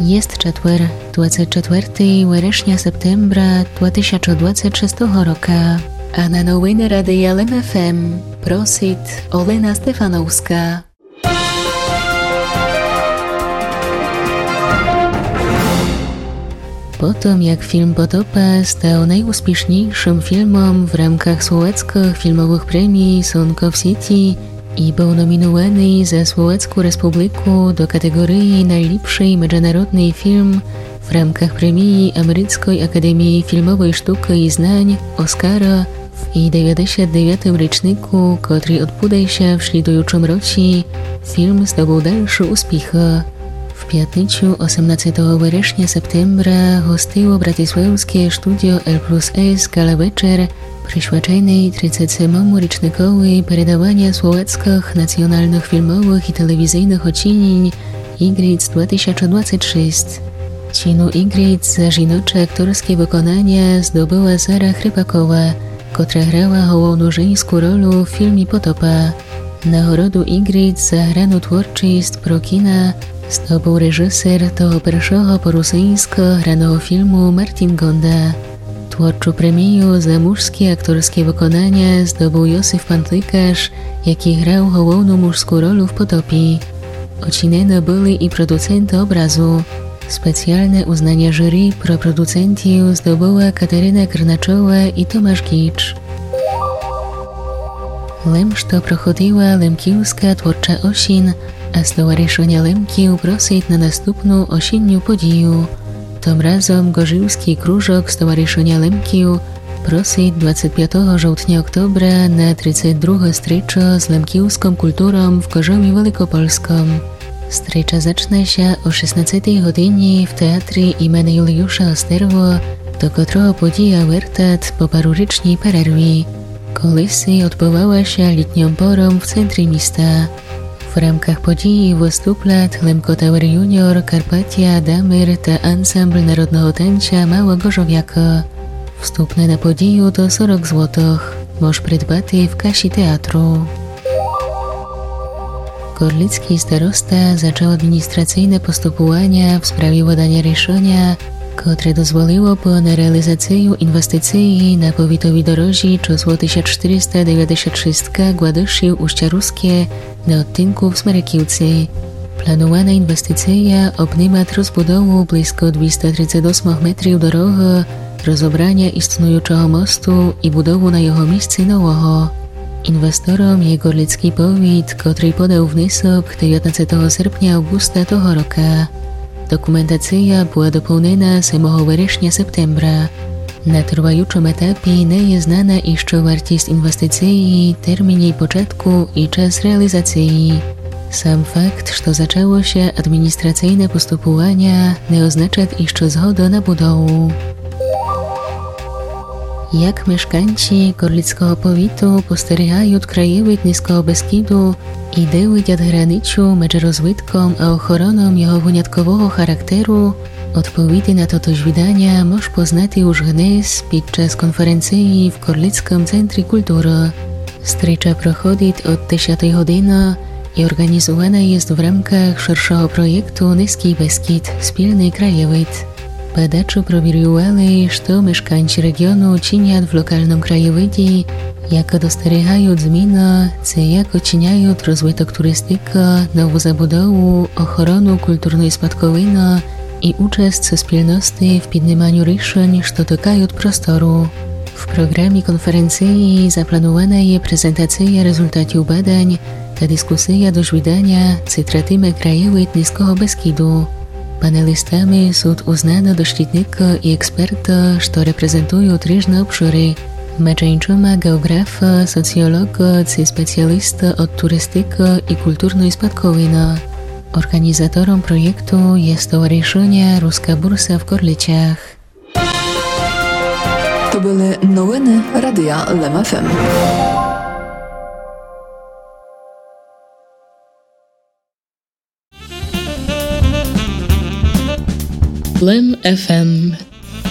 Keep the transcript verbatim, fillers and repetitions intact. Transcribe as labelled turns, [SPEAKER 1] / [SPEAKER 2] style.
[SPEAKER 1] Jest четвер, двадцять четвертого вересня септембра дві тисячі двадцять шостого року. А на новини Радія Лем еф ем просить Олена Стефановська. Po tym, jak film Potopa stał najúspěšnějším filmem w ramkach słowackich filmowych premii Sonko w City i był nominowany za Słowacką Republiku do kategorii najlepszy międzynarodny film w ramkach premii Amerykańskiej Akademii Filmowej Sztuki i Znań Oscara w dziewięćdziesiątym dziewiątym roczniku, który odbył się w śledującym roku, film zdobył dalsze uspechy. W piatniczu osiemnastego września septembra gostiło bratysławskie studio L plus S Gala Večer przyświadczony trzydziestemu rocznikowi передавania słowackich nacjonalnych filmowych i telewizyjnych odcinień Igric dwa tysiące dwadzieścia sześć. Cinu Igric za żinocze aktorskie wykonanie zdobyła Sara Chrypakowa, która grała główną żeńską rolę w filmie Potopa. Nagrodu Igric za graną twórczość pro kina zdobył reżyser tego pierwszego po rosyjsku granego filmu Martin Gonda. Twórczą premię za męskie aktorskie wykonanie zdobył Józef Pantlikarz, jaki grał główną męską rolę w Potopie. Oceneni byli i producenci obrazu. Specjalne uznanie jury pro producentów zdobyła Kateryna Krnaczowa i Tomasz Gicz. Lemšto prochodziła Lemkiewska twórcza osien, a Stowarzyszenie Lemkiw prosić na następną osiennią podію. Tym razem Gorzywski Krúžok Stowarzyszenia Lemkiw prosić dwudziestego piątego żołtnia oktobra na trzydziestą drugą streczo z lemkiewską kulturą w Gorzowie Wielkopolskim. Strecza zacznie się o szesnastej godzinie w Teatrze imienia Juliusza Osterwo, do którego podija wertat po parurycznej przerwie. Kolisi odbywała się letnią porą w centrum miasta. W ramkach podії wystuplat Lemko Tower Junior, Karpatia, Damir ta ansambl narodnego tańca Mała Gorzowiaka. Wstupne na podію to czterdzieści złotych. Możesz przydbaty w kasie teatru. Gorlicki starosta zaczął administracyjne postępowania w sprawie wydania решenia, które dozwoliło po na realizację inwestycji na powiatowej drodze cztery tysiące czterysta dziewięćdziesiąt sześć Gładyszów-Uście Ruskie na odcinku w Smerekiwcy. Planowana inwestycja obejmie rozbudowę blisko dwieście trzydzieści osiem metrów drogi, rozebranie istniejącego mostu i budowę na jego miejscu nowego. Inwestorem jest Gorlicki powiat, który podał wniosek dziewiętnastego sierpnia augusta tego roku. Dokumentacja była dopełniona siódmego września septembra. Na trwającym etapie nie jest znana jeszcze wartość inwestycji, termin jej początku i czas realizacji. Sam fakt, że zaczęło się administracyjne postępowania, nie oznacza jeszcze zgody na budowę. Jak mieszkańcy Gorlickiego powiatu postrzegają krajowid Niskiego Beskidu i dyłyć od graniczu między rozwitką a ochroną jego wyjątkowego charakteru, odpowiedzi na to doświadczenia możesz poznać już dnes podczas konferencji w Gorlickim Centrum Kultury. Strecza prochodzi od dziesiątej godziny i organizowana jest w ramkach szerszego projektu Niski Beskid – Wspólny krajowid. Badacze przewidywali, że mieszkańcy regionu czynią w lokalnym krajowidzie, jak dostrzegają zmiany, co jak oceniają rozwój turystyki, nową zabudowę, ochronę kulturnej spadkowiny i uczest wspólności w podejmowaniu решeń, które dotykają prostoru. W programie konferencji zaplanowana jest prezentacja rezultatów badań, a dyskusja doświadczenia, co tratimy krajowid Niskiego Beskidu. Panelistami są uznani doświadczeni i eksperci, którzy reprezentują różne obszary, między innymi geografa, socjologa czy specjalista od turystyki i kulturnej spadkowiny. Organizatorem projektu jest Stowarzyszenie Ruska Bursa w Gorlicach.
[SPEAKER 2] To były nowiny Radia Lem ef em.
[SPEAKER 1] Lem ef em